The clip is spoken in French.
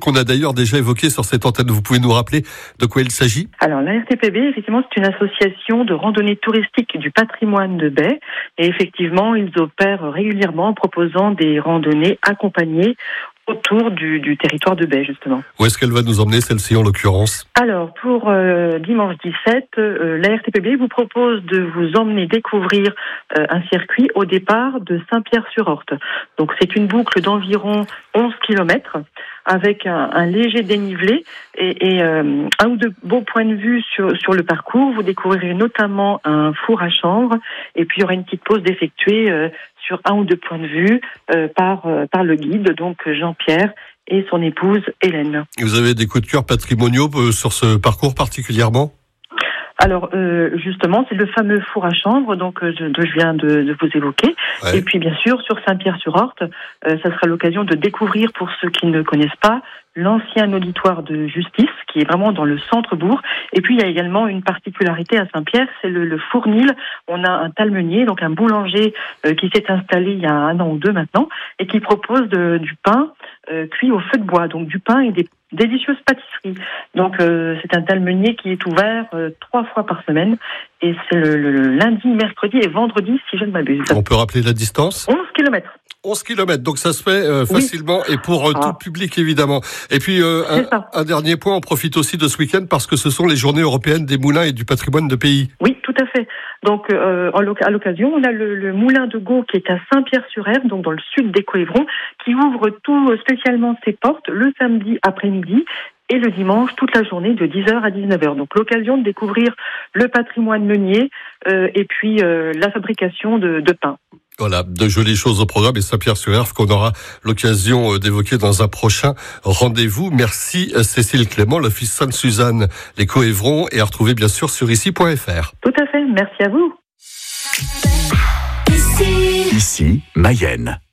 qu'on a d'ailleurs déjà évoqué sur cette antenne. Vous pouvez nous rappeler de quoi il s'agit ? Alors, la RTPB, effectivement, c'est une association de randonnée touristique du patrimoine de Baie. Et effectivement, ils opèrent régulièrement en proposant des randonnées accompagnées autour du territoire de Baie, justement. Où est-ce qu'elle va nous emmener, celle-ci, en l'occurrence ? Alors, pour dimanche 17, la RTPB vous propose de vous emmener découvrir un circuit au départ de Saint-Pierre-sur-Orthe. Donc, c'est une boucle d'environ 11 km avec un léger dénivelé et un ou deux beaux points de vue sur le parcours. Vous découvrirez notamment un four à chanvre et puis il y aura une petite pause d'effectuer sur un ou deux points de vue par le guide, donc Jean-Pierre et son épouse Hélène. Vous avez des coups de cœur patrimoniaux sur ce parcours particulièrement ? Alors, justement, c'est le fameux four à chanvre donc je viens de vous évoquer. Ouais. Et puis, bien sûr, sur Saint-Pierre-sur-Orthe, ça sera l'occasion de découvrir, pour ceux qui ne connaissent pas, l'ancien auditoire de justice, qui est vraiment dans le centre-bourg. Et puis, il y a également une particularité à Saint-Pierre, c'est le fournil. On a un talmenier, donc un boulanger qui s'est installé il y a 1 an ou 2 maintenant, et qui propose du pain cuit au feu de bois, donc du pain et des délicieuses pâtisseries. Donc c'est un talmenier qui est ouvert 3 fois par semaine et c'est le lundi, mercredi et vendredi si je ne m'abuse. On peut rappeler la distance ? 11 km. 11 km, donc ça se fait facilement et pour tout public évidemment. Et puis un dernier point, on profite aussi de ce week-end parce que ce sont les journées européennes des moulins et du patrimoine de pays. Oui, tout à fait. Donc à l'occasion, on a le moulin de Gau qui est à Saint-Pierre-sur-Erdre, donc dans le sud des Coëvrons, qui ouvre tout spécialement ses portes le samedi après-midi et le dimanche toute la journée de 10h à 19h. Donc l'occasion de découvrir le patrimoine meunier et puis la fabrication de pain. Voilà, de jolies choses au programme et Saint-Pierre-sur-Erdre qu'on aura l'occasion d'évoquer dans un prochain rendez-vous. Merci Cécile Clément, l'Office Sainte-Suzanne, les Coëvrons, et à retrouver bien sûr sur ici.fr. Tout à fait, merci à vous. Ici Mayenne.